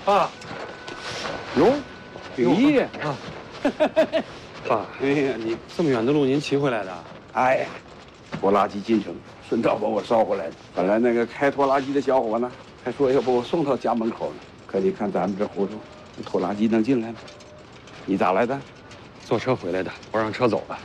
爸， 哟，秉义啊， 爸，哎呀，你这么远的路您骑回来的？ 哎呀，拖拉机进城，顺道把我捎回来的。本来那个开拖拉机的小伙呢，还说要把我送到家门口呢。可你看咱们这胡同，拖拉机能进来吗？你咋来的？ 坐车回来的，我让车走了。